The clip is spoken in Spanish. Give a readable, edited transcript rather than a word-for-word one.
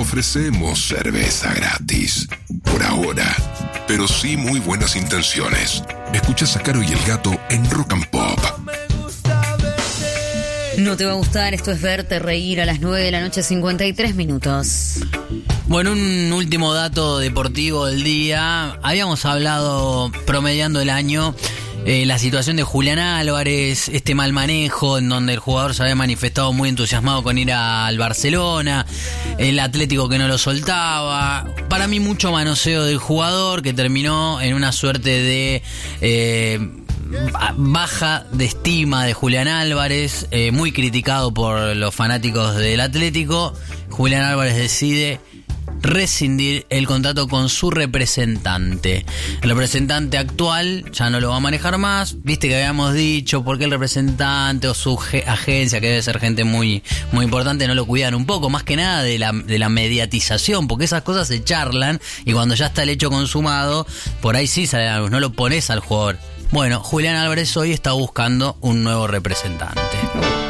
ofrecemos cerveza gratis. Por ahora. Pero sí muy buenas intenciones. Escuchás a Caro y el Gato en Rock and Pop. No te va a gustar, esto es verte reír a las 9 de la noche, 53 minutos. Bueno, un último dato deportivo del día. Habíamos hablado, promediando el año, la situación de Julián Álvarez, este mal manejo en donde el jugador se había manifestado muy entusiasmado con ir al Barcelona, el Atlético que no lo soltaba. Para mí mucho manoseo del jugador que terminó en una suerte de baja de estima de Julián Álvarez, muy criticado por los fanáticos del Atlético. Julián Álvarez decide rescindir el contrato con su representante. El representante actual ya no lo va a manejar más. Viste que habíamos dicho porque el representante o su agencia, que debe ser gente muy, muy importante, no lo cuidan un poco, más que nada de la mediatización, porque esas cosas se charlan y cuando ya está el hecho consumado, por ahí sí sale algo, no lo pones al jugador. Bueno, Julián Álvarez hoy está buscando un nuevo representante.